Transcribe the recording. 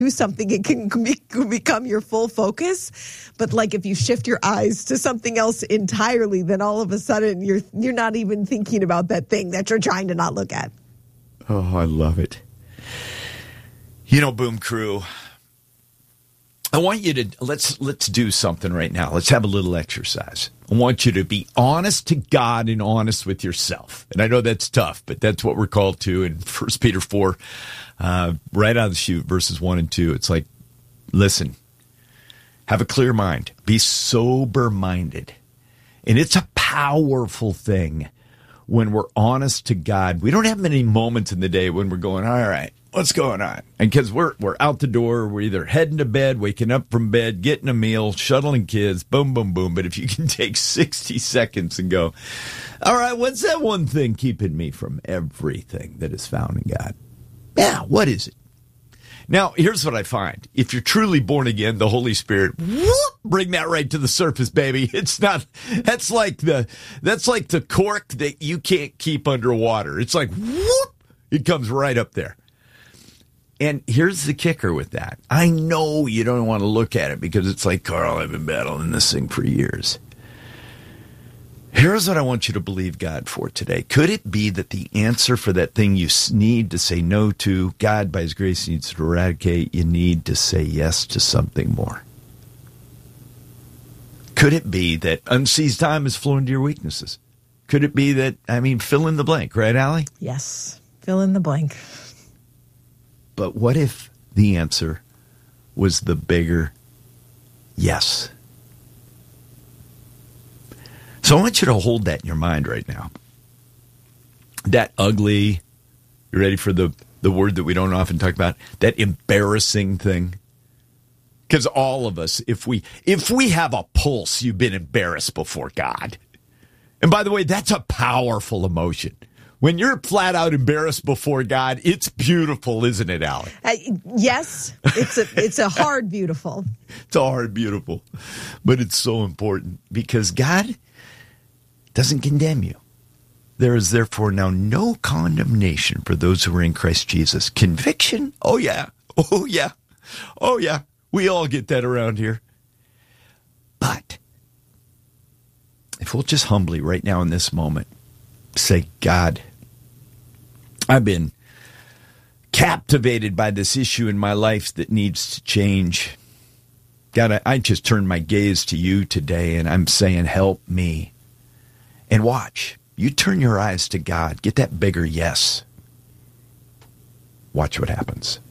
do something, it can become your full focus. But like if you shift your eyes to something else entirely, then all of a sudden you're not even thinking about that thing that you're trying to not look at. Oh, I love it. You know, Boom Crew, I want you to, let's do something right now. Let's have a little exercise. I want you to be honest to God and honest with yourself. And I know that's tough, but that's what we're called to in 1 Peter 4, right out of the chute, verses 1 and 2. It's like, listen, have a clear mind. Be sober-minded. And it's a powerful thing when we're honest to God. We don't have many moments in the day when we're going, all right, what's going on? And because we're out the door, we're either heading to bed, waking up from bed, getting a meal, shuttling kids, boom, boom, boom. But if you can take 60 seconds and go, all right, what's that one thing keeping me from everything that is found in God? Yeah, what is it? Now, here's what I find. If you're truly born again, the Holy Spirit, whoop, bring that right to the surface, baby. It's not, that's like the cork that you can't keep underwater. It's like, whoop, it comes right up there. And here's the kicker with that. I know you don't want to look at it because it's like, Carl, I've been battling this thing for years. Here's what I want you to believe God for today. Could it be that the answer for that thing you need to say no to, God, by His grace, needs to eradicate, you need to say yes to something more? Could it be that unseized time is flowing to your weaknesses? Could it be that, fill in the blank, right, Allie? Yes, fill in the blank. But what if the answer was the bigger yes? So I want you to hold that in your mind right now. That ugly, you ready for the word that we don't often talk about? That embarrassing thing. Because all of us, if we have a pulse, you've been embarrassed before God. And by the way, that's a powerful emotion. When you're flat out embarrassed before God, it's beautiful, isn't it, Allie? Yes, it's a hard beautiful. It's a hard beautiful, but it's so important because God doesn't condemn you. There is therefore now no condemnation for those who are in Christ Jesus. Conviction? Oh yeah, oh yeah, oh yeah. We all get that around here. But if we'll just humbly right now in this moment say, God, I've been captivated by this issue in my life that needs to change. God, I just turned my gaze to you today, and I'm saying, help me. And watch. You turn your eyes to God. Get that bigger yes. Watch what happens.